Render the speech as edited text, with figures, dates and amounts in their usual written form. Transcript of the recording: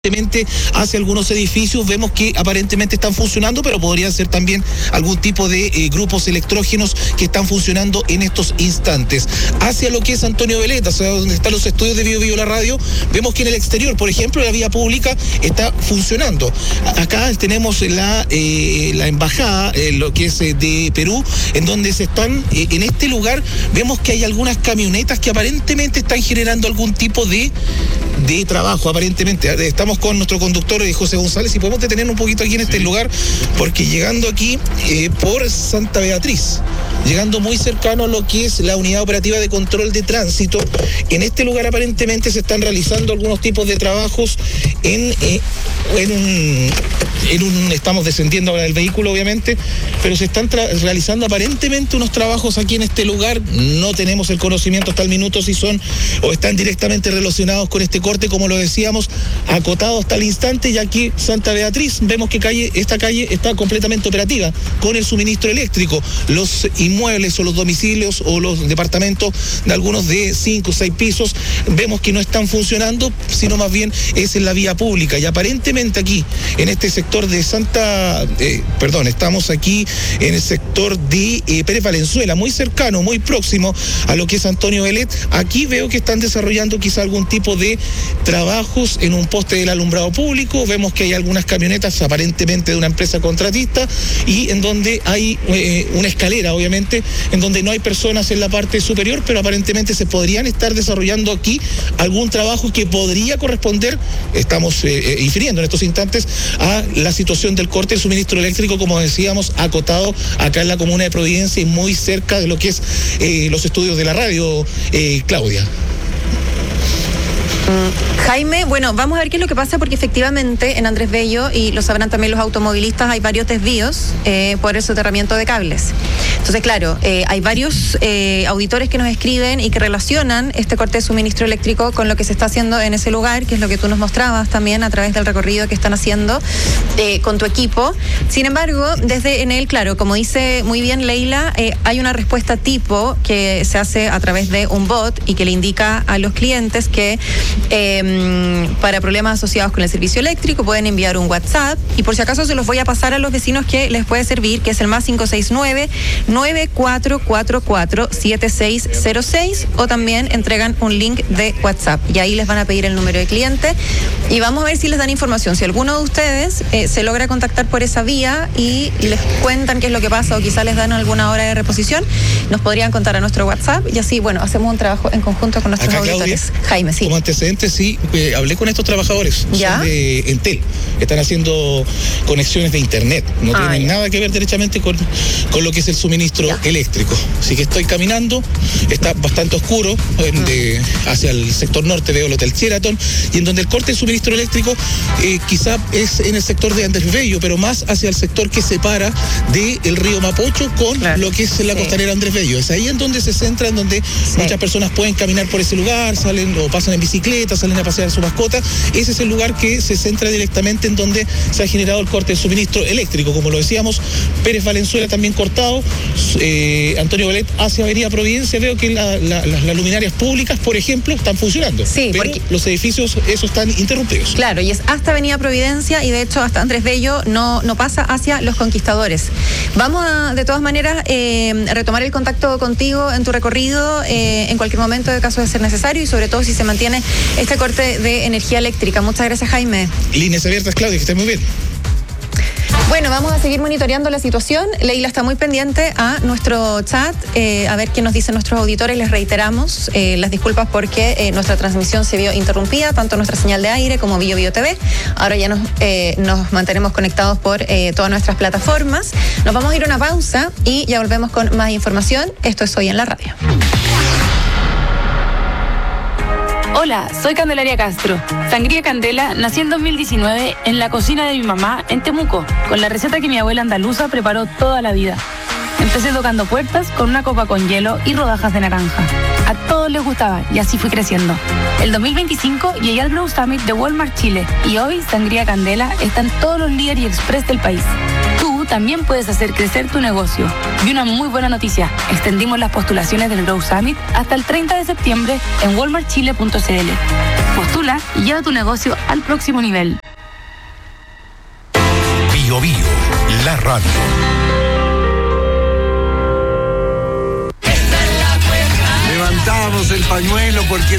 hacia algunos edificios, vemos que aparentemente están funcionando, pero podrían ser también algún tipo de grupos electrógenos que están funcionando en estos instantes. Hacia lo que es Antonio Velet, hacia donde están los estudios de Bio la Radio, vemos que en el exterior, por ejemplo, la vía pública está funcionando. Acá tenemos la embajada, lo que es de Perú, en donde se están, en este lugar, vemos que hay algunas camionetas que aparentemente están generando algún tipo de trabajo, aparentemente. Estamos con nuestro conductor José González y podemos detenernos un poquito aquí en este lugar, porque llegando aquí por Santa Beatriz, llegando muy cercano a lo que es la unidad operativa de control de tránsito, en este lugar aparentemente se están realizando algunos tipos de trabajos estamos descendiendo ahora del vehículo, obviamente, pero se están realizando aparentemente unos trabajos aquí en este lugar. No tenemos el conocimiento hasta el minuto si son o están directamente relacionados con este corte, como lo decíamos, acotado hasta el instante, y aquí Santa Beatriz, vemos que esta calle está completamente operativa con el suministro eléctrico. Los inmuebles o los domicilios o los departamentos de algunos de 5 o 6 pisos, vemos que no están funcionando, sino más bien es en la vía pública. Y aparentemente aquí, en este sector de estamos aquí en el sector de Pérez Valenzuela, muy cercano, muy próximo a lo que es Antonio Velet. Aquí veo que están desarrollando quizá algún tipo de trabajos en un poste del alumbrado público. Vemos que hay algunas camionetas aparentemente de una empresa contratista, y en donde hay una escalera, obviamente, en donde no hay personas en la parte superior, pero aparentemente se podrían estar desarrollando aquí algún trabajo que podría corresponder, estamos infiriendo en estos instantes, a la situación del corte del suministro eléctrico, como decíamos, acotado acá en la comuna de Providencia y muy cerca de lo que es los estudios de la radio, Claudia. Jaime, bueno, vamos a ver qué es lo que pasa, porque efectivamente en Andrés Bello, y lo sabrán también los automovilistas, hay varios desvíos por el soterramiento de cables. Entonces, claro, hay varios auditores que nos escriben y que relacionan este corte de suministro eléctrico con lo que se está haciendo en ese lugar, que es lo que tú nos mostrabas también a través del recorrido que están haciendo con tu equipo. Sin embargo, desde Enel, claro, como dice muy bien Leila, hay una respuesta tipo que se hace a través de un bot y que le indica a los clientes que para problemas asociados con el servicio eléctrico pueden enviar un WhatsApp, y por si acaso se los voy a pasar a los vecinos que les puede servir, que es el más 569-9444-7606, o también entregan un link de WhatsApp y ahí les van a pedir el número de cliente y vamos a ver si les dan información. Si alguno de ustedes se logra contactar por esa vía y les cuentan qué es lo que pasa, o quizá les dan alguna hora de reposición, nos podrían contar a nuestro WhatsApp, y así, bueno, hacemos un trabajo en conjunto con nuestros auditores. Claudia, Jaime, sí. Como antecedentes, sí, hablé con estos trabajadores de Entel, que están haciendo conexiones de internet, no tienen nada que ver derechamente con lo que es el suministro eléctrico. Así que estoy caminando, está bastante oscuro, hacia el sector norte veo el Hotel Sheraton, y en donde el corte de suministro eléctrico quizá es en el sector de Andrés Bello, pero más hacia el sector que separa del río Mapocho con lo que es la costanera Andrés Bello. Es ahí en donde se centra, en donde muchas personas pueden caminar por ese lugar, salen o pasan en bicicleta, salen a pasear a su mascota. Ese es el lugar que se centra directamente en donde se ha generado el corte de suministro eléctrico. Como lo decíamos, Pérez Valenzuela también cortado, Antonio Velet hacia Avenida Providencia, veo que las luminarias públicas, por ejemplo, están funcionando, pero los edificios, esos están interrumpidos. Claro, y es hasta Avenida Providencia, y de hecho hasta Andrés Bello no pasa hacia Los Conquistadores. Vamos a, de todas maneras, retomar el contacto contigo en tu recorrido en cualquier momento, de caso de ser necesario, y sobre todo si se mantiene este corte de energía eléctrica. Muchas gracias, Jaime. Líneas abiertas, Claudia, que esté muy bien. Bueno, vamos a seguir monitoreando la situación. Leila está muy pendiente a nuestro chat, a ver qué nos dicen nuestros auditores. Les reiteramos las disculpas porque nuestra transmisión se vio interrumpida, tanto nuestra señal de aire como Bio TV. Ahora ya nos mantenemos conectados por todas nuestras plataformas. Nos vamos a ir a una pausa y ya volvemos con más información. Esto es Hoy en la Radio. Hola, soy Candelaria Castro. Sangría Candela nació en 2019 en la cocina de mi mamá en Temuco, con la receta que mi abuela andaluza preparó toda la vida. Empecé tocando puertas con una copa con hielo y rodajas de naranja. A todos les gustaba y así fui creciendo. El 2025 llegué al Grow Summit de Walmart Chile y hoy Sangría Candela está en todos los líderes y express del país. Tú también puedes hacer crecer tu negocio. Y una muy buena noticia, extendimos las postulaciones del Grow Summit hasta el 30 de septiembre en walmartchile.cl. Postula y lleva tu negocio al próximo nivel. Bio Bio, la radio. Levantamos el pañuelo porque